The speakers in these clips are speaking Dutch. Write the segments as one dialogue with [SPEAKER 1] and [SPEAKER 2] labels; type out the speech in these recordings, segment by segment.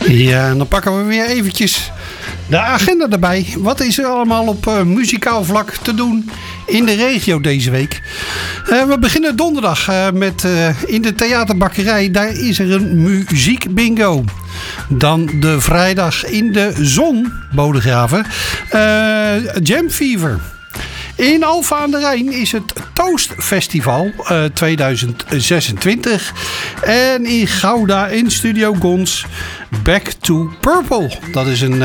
[SPEAKER 1] Ja, en dan pakken we weer eventjes de agenda erbij. Wat is er allemaal op muzikaal vlak te doen in de regio deze week? We beginnen donderdag met in de theaterbakkerij. Daar is er een muziekbingo. Dan de vrijdag in de zon, Bodegraven, Jam Fever. In Alphen aan de Rijn is het Toast Festival 2026. En in Gouda in Studio Gons Back to Purple. Dat is een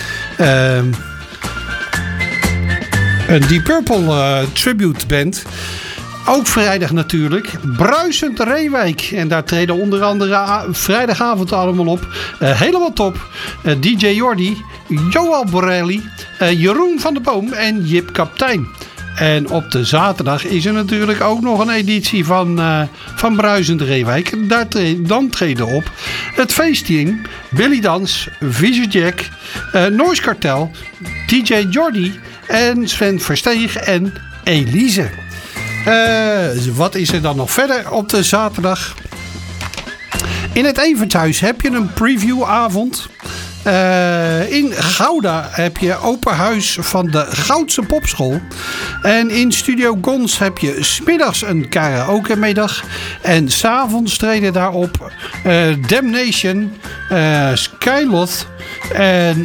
[SPEAKER 1] Deep Purple tribute band. Ook vrijdag natuurlijk. Bruisend Reewijk. En daar treden onder andere vrijdagavond allemaal op. Helemaal top. DJ Jordi, Joël Borelli, Jeroen van der Boom en Jip Kaptein. En op de zaterdag is er natuurlijk ook nog een editie van Bruisend Reewijk. Dan treden op het feestteam, Billy Dans, Vise Jack, Noise Cartel, DJ Jordi en Sven Versteeg en Elise. Wat is er dan nog verder op de zaterdag? In het Evertshuis heb je een previewavond. In Gouda heb je open huis van de Goudse Popschool. En in Studio Gons heb je 's middags een karaoke middag. En 's avonds treden daarop Damnation, Skyloth en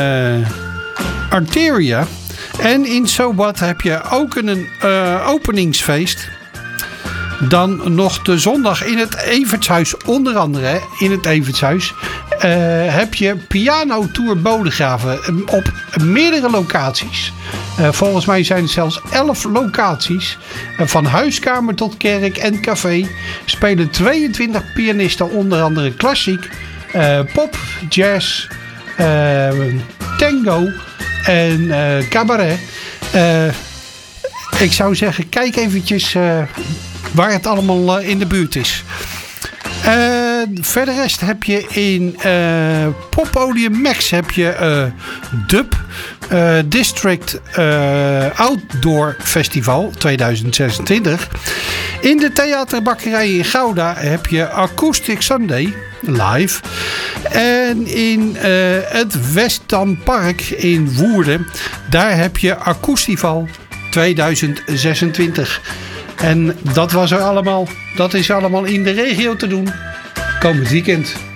[SPEAKER 1] Arteria. En in So What heb je ook een openingsfeest. Dan nog de zondag in het Evertshuis, onder andere in het Evertshuis, heb je Piano Tour Bodegraven op meerdere locaties. Volgens mij zijn het zelfs 11 locaties. Van huiskamer tot kerk en café spelen 22 pianisten, onder andere klassiek, pop, jazz, tango en cabaret. Ik zou zeggen, kijk eventjes waar het allemaal in de buurt is. Verder rest heb je in Poppodium Max heb je Dub District Outdoor Festival 2026. In de theaterbakkerij in Gouda heb je Acoustic Sunday live. En in het Westdampark in Woerden, daar heb je Acoustival 2026. En dat is allemaal in de regio te doen komend weekend.